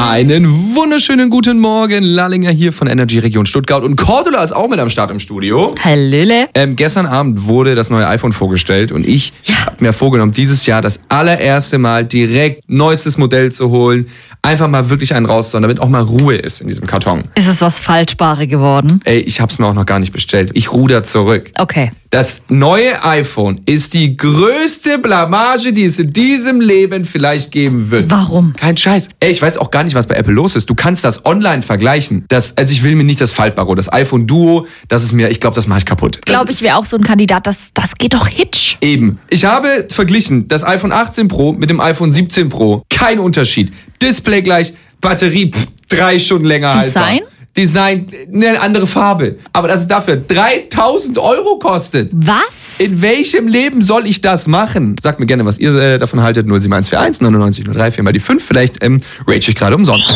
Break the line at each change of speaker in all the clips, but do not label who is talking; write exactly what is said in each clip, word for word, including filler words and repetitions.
Einen wunderschönen guten Morgen, Lallinger hier von Energy Region Stuttgart und Cordula ist auch mit am Start im Studio.
Hallöle.
Ähm, gestern Abend wurde das neue iPhone vorgestellt und ich ja. habe mir vorgenommen, dieses Jahr das allererste Mal direkt neuestes Modell zu holen. Einfach mal wirklich einen rauszuhauen, damit auch mal Ruhe ist in diesem Karton.
Ist es was Faltbare geworden?
Ey, ich hab's mir auch noch gar nicht bestellt. Ich ruder zurück.
Okay.
Das neue iPhone ist die größte Blamage, die es in diesem Leben vielleicht geben wird.
Warum?
Kein Scheiß. Ey, ich weiß auch gar nicht, was bei Apple los ist. Du kannst das online vergleichen. Das, also ich will mir nicht das Faltbare, das iPhone Duo, das ist mir, ich glaube, das mache ich kaputt.
Glaube ich, wäre auch so ein Kandidat, das, das geht doch hitsch.
Eben. Ich habe verglichen das iPhone achtzehn Pro mit dem iPhone siebzehn Pro. Kein Unterschied. Display gleich, Batterie pff, drei Stunden länger haltbar.
Design?
Design, eine andere Farbe. Aber dass es dafür dreitausend Euro kostet.
Was?
In welchem Leben soll ich das machen? Sagt mir gerne, was ihr äh, davon haltet. null sieben eins vier eins neunundneunzig null drei vier mal die fünf. Vielleicht ähm, rage ich gerade umsonst.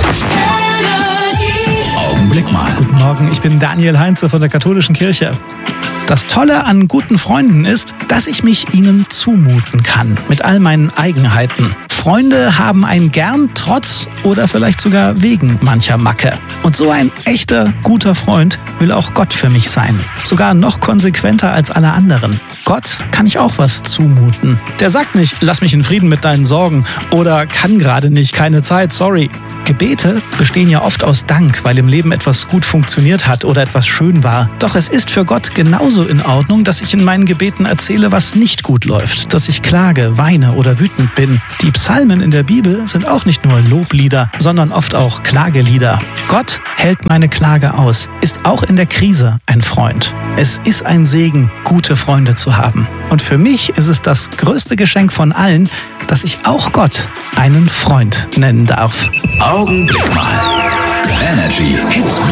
Augenblick mal. Guten Morgen, ich bin Daniel Heinze von der Katholischen Kirche. Das Tolle an guten Freunden ist, dass ich mich ihnen zumuten kann, mit all meinen Eigenheiten. Freunde haben einen gern trotz oder vielleicht sogar wegen mancher Macke. Und so ein echter, guter Freund will auch Gott für mich sein. Sogar noch konsequenter als alle anderen. Gott kann ich auch was zumuten. Der sagt nicht, lass mich in Frieden mit deinen Sorgen oder kann gerade nicht, keine Zeit, sorry. Gebete bestehen ja oft aus Dank, weil im Leben etwas gut funktioniert hat oder etwas schön war. Doch es ist für Gott genauso in Ordnung, dass ich in meinen Gebeten erzähle, was nicht gut läuft, dass ich klage, weine oder wütend bin. Die Psalmen in der Bibel sind auch nicht nur Loblieder, sondern oft auch Klagelieder. Gott hält meine Klage aus, ist auch in der Krise ein Freund. Es ist ein Segen, gute Freunde zu haben. Und für mich ist es das größte Geschenk von allen, dass ich auch Gott einen Freund nennen darf.
Augenblick mal. Energy Hits